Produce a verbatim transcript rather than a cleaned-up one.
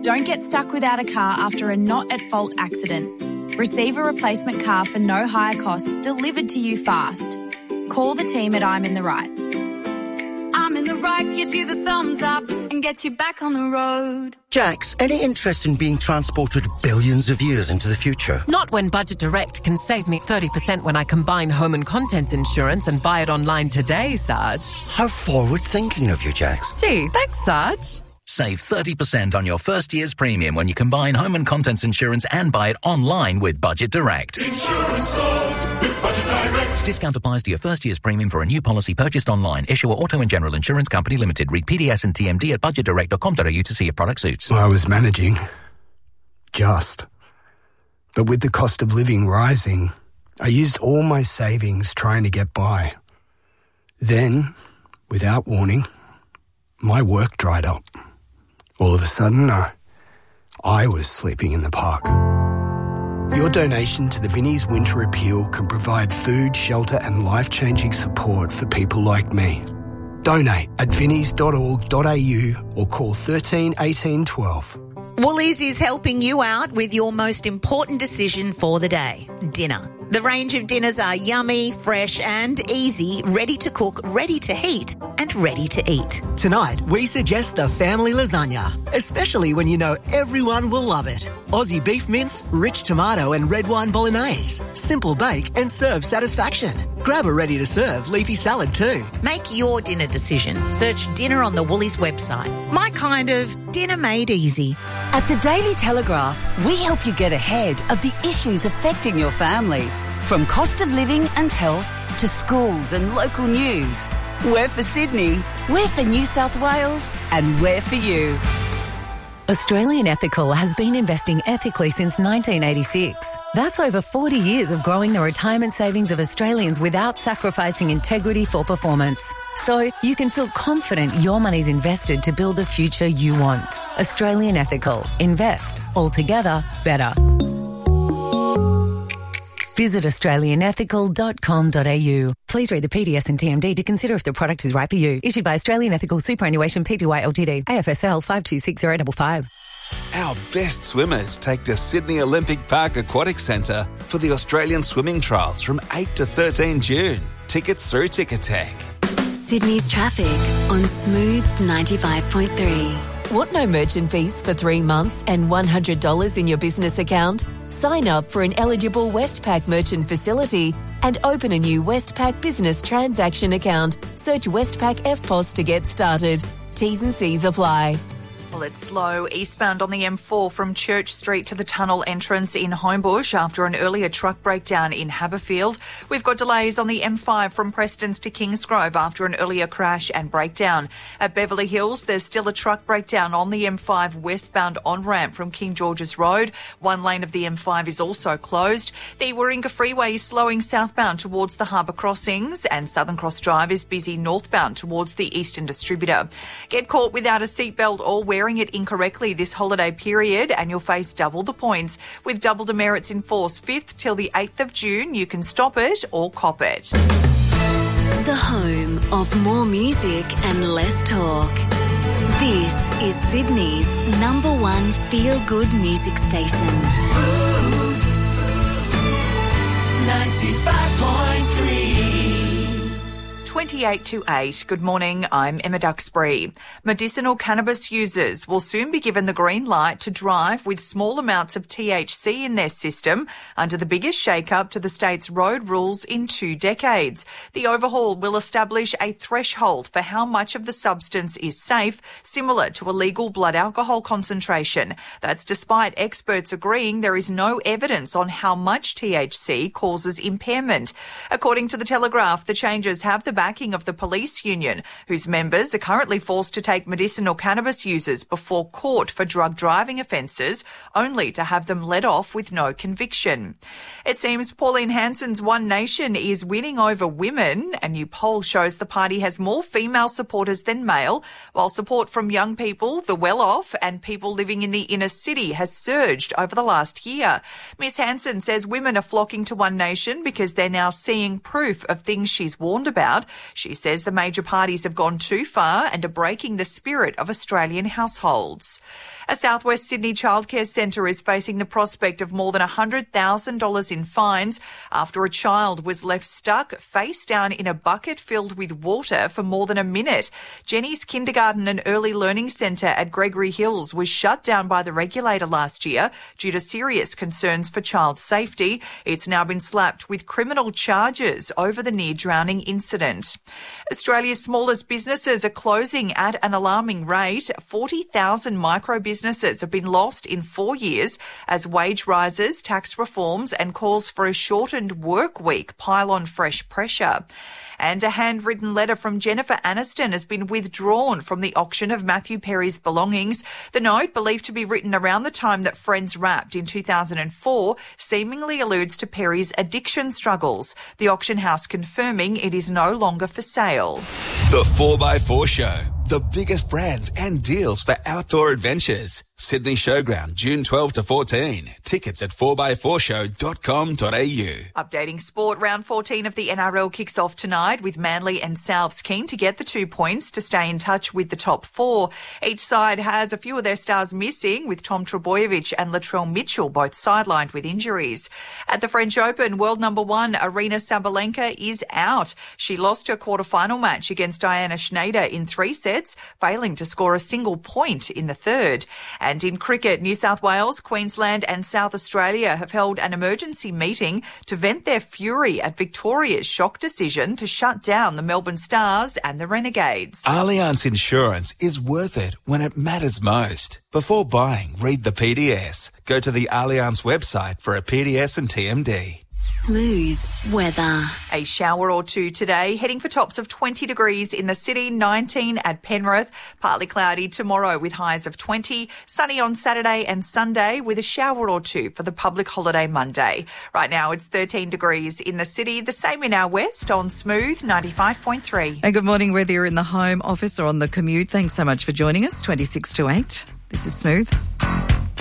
Don't get stuck without a car after a not-at-fault accident. Receive a replacement car for no higher cost delivered to you fast. Call the team at I'm in the Right. I'm in the Right gives you the thumbs up and gets you back on the road. Jax, any interest in being transported billions of years into the future? Not when Budget Direct can save me thirty percent when I combine home and contents insurance and buy it online today, Sarge. How forward-thinking of you, Jax. Gee, thanks, Sarge. Save thirty percent on your first year's premium when you combine home and contents insurance and buy it online with Budget Direct. Insurance solved with Budget Direct. Discount applies to your first year's premium for a new policy purchased online. Issuer Auto and General Insurance Company Limited. Read P D S and T M D at budget direct dot com dot a u to see if product suits. I was managing. Just. But with the cost of living rising, I used all my savings trying to get by. Then, without warning, my work dried up. All of a sudden, uh, I was sleeping in the park. Your donation to the Vinnie's Winter Appeal can provide food, shelter and life-changing support for people like me. Donate at vinnies dot org dot a u or call thirteen eighteen twelve. Woolies is helping you out with your most important decision for the day, dinner. The range of dinners are yummy, fresh and easy, ready to cook, ready to heat and ready to eat. Tonight, we suggest the family lasagna, especially when you know everyone will love it. Aussie beef mince, rich tomato and red wine bolognese. Simple bake and serve satisfaction. Grab a ready-to-serve leafy salad too. Make your dinner decision. Search dinner on the Woolies website. My kind of dinner made easy. At the Daily Telegraph, we help you get ahead of the issues affecting your family. From cost of living and health to schools and local news. We're for Sydney, we're for New South Wales, and we're for you. Australian Ethical has been investing ethically since nineteen eighty-six. That's over forty years of growing the retirement savings of Australians without sacrificing integrity for performance. So you can feel confident your money's invested to build the future you want. Australian Ethical. Invest. Altogether better. Visit australian ethical dot com dot a u. Please read the P D S and T M D to consider if the product is right for you. Issued by Australian Ethical Superannuation Pty Ltd. A F S L five two six zero five five. Our best swimmers take to Sydney Olympic Park Aquatic Centre for the Australian Swimming Trials from eight to thirteen June. Tickets through Ticketek. Sydney's traffic on Smooth ninety-five point three. Want no merchant fees for three months and one hundred dollars in your business account? Sign up for an eligible Westpac merchant facility and open a new Westpac business transaction account. Search Westpac F P O S to get started. T's and C's apply. Well, it's slow eastbound on the M four from Church Street to the tunnel entrance in Homebush after an earlier truck breakdown in Haberfield. We've got delays on the M five from Prestons to Kingsgrove after an earlier crash and breakdown. At Beverly Hills, there's still a truck breakdown on the M five westbound on-ramp from King George's Road. One lane of the M five is also closed. The Warringah Freeway is slowing southbound towards the Harbour Crossings, and Southern Cross Drive is busy northbound towards the Eastern Distributor. Get caught without a seatbelt or wearing it incorrectly this holiday period and you'll face double the points. With double demerits in force fifth till the eighth of June, you can stop it or cop it. The home of more music and less talk. This is Sydney's number one feel-good music station. Smooth ninety-five point three. twenty-eight to eight. Good morning, I'm Emma Duxbury. Medicinal cannabis users will soon be given the green light to drive with small amounts of T H C in their system under the biggest shake-up to the state's road rules in two decades. The overhaul will establish a threshold for how much of the substance is safe, similar to a legal blood alcohol concentration. That's despite experts agreeing there is no evidence on how much T H C causes impairment. According to the Telegraph, the changes have the backing of the police union, whose members are currently forced to take medicinal cannabis users before court for drug driving offences, only to have them let off with no conviction. It seems Pauline Hanson's One Nation is winning over women. A new poll shows the party has more female supporters than male, while support from young people, the well-off and people living in the inner city has surged over the last year. Miss Hanson says women are flocking to One Nation because they're now seeing proof of things she's warned about. She says the major parties have gone too far and are breaking the spirit of Australian households. A South West Sydney childcare centre is facing the prospect of more than one hundred thousand dollars in fines after a child was left stuck face down in a bucket filled with water for more than a minute. Jenny's Kindergarten and Early Learning Centre at Gregory Hills was shut down by the regulator last year due to serious concerns for child safety. It's now been slapped with criminal charges over the near-drowning incident. Australia's smallest businesses are closing at an alarming rate. forty thousand micro businesses have been lost in four years as wage rises, tax reforms and calls for a shortened work week pile on fresh pressure. And a handwritten letter from Jennifer Aniston has been withdrawn from the auction of Matthew Perry's belongings. The note, believed to be written around the time that Friends wrapped in two thousand four, seemingly alludes to Perry's addiction struggles. The auction house confirming it is no longer for sale. The four by four Show. The biggest brands and deals for outdoor adventures. Sydney Showground, June twelfth to fourteen. Tickets at four by four show dot com dot a u. Updating sport, round fourteen of the N R L kicks off tonight with Manly and Souths keen to get the two points to stay in touch with the top four. Each side has a few of their stars missing, with Tom Trbojevic and Latrell Mitchell both sidelined with injuries. At the French Open, world number one Aryna Sabalenka is out. She lost her quarter-final match against Diana Schneider in three sets, failing to score a single point in the third. And in cricket, New South Wales, Queensland and South Australia have held an emergency meeting to vent their fury at Victoria's shock decision to shut down the Melbourne Stars and the Renegades. Allianz Insurance is worth it when it matters most. Before buying, read the P D S. Go to the Allianz website for a P D S and T M D. Smooth weather. A shower or two today, heading for tops of twenty degrees in the city, nineteen at Penrith. Partly cloudy tomorrow with highs of twenty. Sunny on Saturday and Sunday with a shower or two for the public holiday Monday. Right now it's thirteen degrees in the city, the same in our west on Smooth ninety-five point three. And good morning, whether you're in the home office or on the commute. Thanks so much for joining us. twenty-six to eight. This is Smooth.